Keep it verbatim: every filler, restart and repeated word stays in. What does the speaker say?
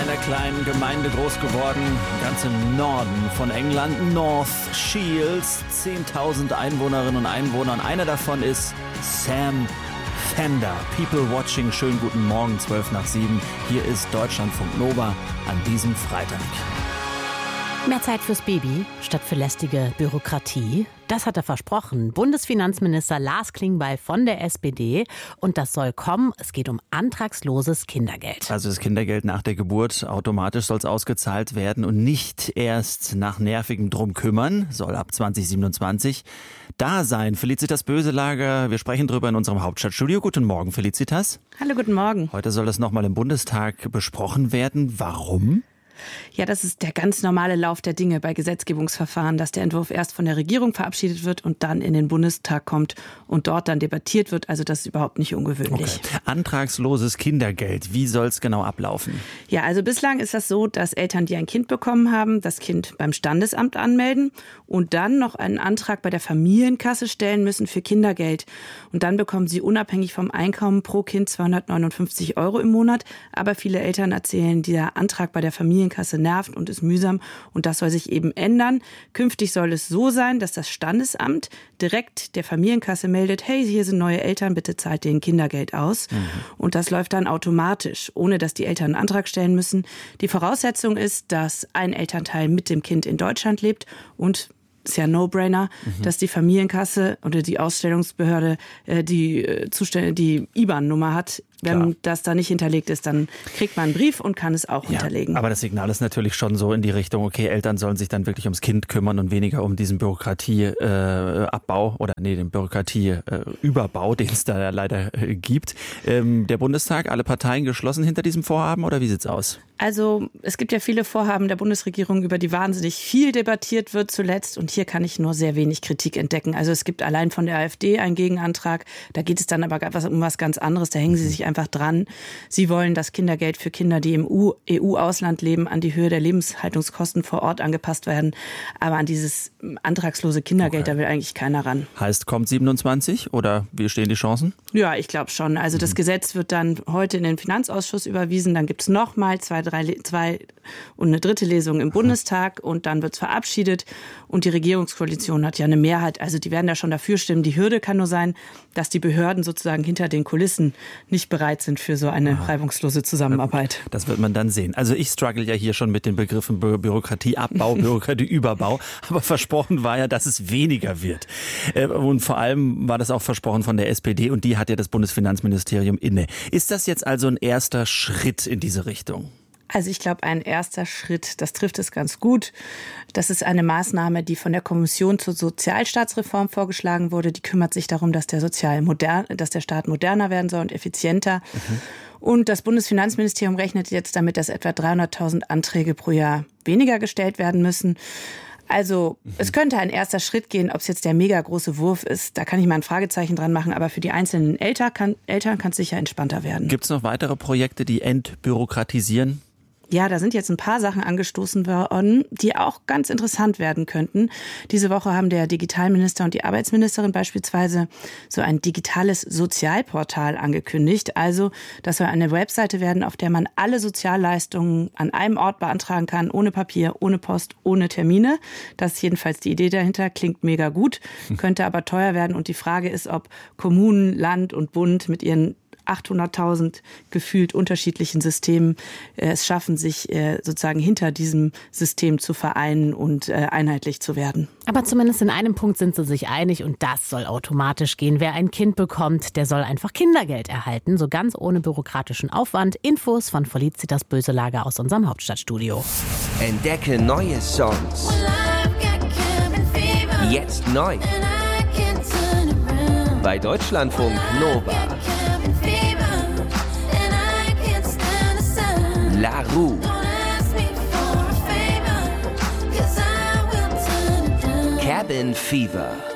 einer kleinen Gemeinde groß geworden, ganz im Norden von England, North Shields, zehntausend Einwohnerinnen und Einwohner. Und einer davon ist Sam Fender. People watching, schönen guten Morgen, zwölf nach sieben. Hier ist Deutschlandfunk Nova an diesem Freitag. Mehr Zeit fürs Baby statt für lästige Bürokratie. Das hat er versprochen. Bundesfinanzminister Lars Klingbeil von der S P D. Und das soll kommen. Es geht um antragsloses Kindergeld. Also das Kindergeld nach der Geburt, automatisch soll es ausgezahlt werden und nicht erst nach nervigem Drum kümmern. Soll ab zwanzig siebenundzwanzig da sein. Felicitas Böselager, wir sprechen drüber in unserem Hauptstadtstudio. Guten Morgen, Felicitas. Hallo, guten Morgen. Heute soll das nochmal im Bundestag besprochen werden. Warum? Ja, das ist der ganz normale Lauf der Dinge bei Gesetzgebungsverfahren, dass der Entwurf erst von der Regierung verabschiedet wird und dann in den Bundestag kommt und dort dann debattiert wird. Also das ist überhaupt nicht ungewöhnlich. Okay. Antragsloses Kindergeld, wie soll es genau ablaufen? Ja, also bislang ist das so, dass Eltern, die ein Kind bekommen haben, das Kind beim Standesamt anmelden und dann noch einen Antrag bei der Familienkasse stellen müssen für Kindergeld. Und dann bekommen sie unabhängig vom Einkommen pro Kind zweihundertneunundfünfzig Euro im Monat. Aber viele Eltern erzählen, dieser Antrag bei der Familienkasse Kasse nervt und ist mühsam und das soll sich eben ändern. Künftig soll es so sein, dass das Standesamt direkt der Familienkasse meldet, hey, hier sind neue Eltern, bitte zahlt denen Kindergeld aus. Mhm. Und das läuft dann automatisch, ohne dass die Eltern einen Antrag stellen müssen. Die Voraussetzung ist, dass ein Elternteil mit dem Kind in Deutschland lebt und ist ja ein No-Brainer, mhm. dass die Familienkasse oder die Ausstellungsbehörde äh, die, äh, Zustände, die I B A N-Nummer hat. Wenn Klar. das da nicht hinterlegt ist, dann kriegt man einen Brief und kann es auch ja, hinterlegen. Aber das Signal ist natürlich schon so in die Richtung, okay, Eltern sollen sich dann wirklich ums Kind kümmern und weniger um diesen Bürokratieabbau äh, oder nee, den Bürokratieüberbau, äh, den es da leider äh, gibt. Ähm, der Bundestag, alle Parteien geschlossen hinter diesem Vorhaben oder wie sieht's aus? Also es gibt ja viele Vorhaben der Bundesregierung, über die wahnsinnig viel debattiert wird zuletzt. Und hier kann ich nur sehr wenig Kritik entdecken. Also es gibt allein von der AfD einen Gegenantrag. Da geht es dann aber um was ganz anderes. Da hängen sie sich einfach dran. Sie wollen das Kindergeld für Kinder, die im E U-Ausland leben, an die Höhe der Lebenshaltungskosten vor Ort angepasst werden. Aber an dieses antragslose Kindergeld, okay. da will eigentlich keiner ran. Heißt, kommt siebenundzwanzig oder wie stehen die Chancen? Ja, ich glaube schon. Also mhm. das Gesetz wird dann heute in den Finanzausschuss überwiesen. Dann gibt es nochmal zwei, drei, zwei und eine dritte Lesung im Bundestag und dann wird es verabschiedet. Und die Regierungskoalition hat ja eine Mehrheit. Also die werden da schon dafür stimmen. Die Hürde kann nur sein, dass die Behörden sozusagen hinter den Kulissen nicht bereit sind für so eine Aha. reibungslose Zusammenarbeit. Das wird man dann sehen. Also ich struggle ja hier schon mit den Begriffen Bü- Bürokratieabbau, Bürokratieüberbau, aber versprochen war ja, dass es weniger wird. Und vor allem war das auch versprochen von der S P D und die hat ja das Bundesfinanzministerium inne. Ist das jetzt also ein erster Schritt in diese Richtung? Also ich glaube, ein erster Schritt, das trifft es ganz gut. Das ist eine Maßnahme, die von der Kommission zur Sozialstaatsreform vorgeschlagen wurde. Die kümmert sich darum, dass der, Sozial modern, dass der Staat moderner werden soll und effizienter. Mhm. Und das Bundesfinanzministerium rechnet jetzt damit, dass etwa dreihunderttausend Anträge pro Jahr weniger gestellt werden müssen. Also mhm. es könnte ein erster Schritt gehen, ob es jetzt der mega große Wurf ist. Da kann ich mal ein Fragezeichen dran machen. Aber für die einzelnen Eltern kann Eltern kann es sicher entspannter werden. Gibt es noch weitere Projekte, die entbürokratisieren? Ja, da sind jetzt ein paar Sachen angestoßen worden, die auch ganz interessant werden könnten. Diese Woche haben der Digitalminister und die Arbeitsministerin beispielsweise so ein digitales Sozialportal angekündigt. Also das soll eine Webseite werden, auf der man alle Sozialleistungen an einem Ort beantragen kann, ohne Papier, ohne Post, ohne Termine. Das ist jedenfalls die Idee dahinter, klingt mega gut, könnte aber teuer werden. Und die Frage ist, ob Kommunen, Land und Bund mit ihren achthunderttausend gefühlt unterschiedlichen Systemen äh, es schaffen, sich äh, sozusagen hinter diesem System zu vereinen und äh, einheitlich zu werden. Aber zumindest in einem Punkt sind sie sich einig und das soll automatisch gehen. Wer ein Kind bekommt, der soll einfach Kindergeld erhalten, so ganz ohne bürokratischen Aufwand. Infos von Felicitas Böselager aus unserem Hauptstadtstudio. Entdecke neue Songs. Jetzt neu. Bei Deutschlandfunk Nova. La Roux. Cabin Fever.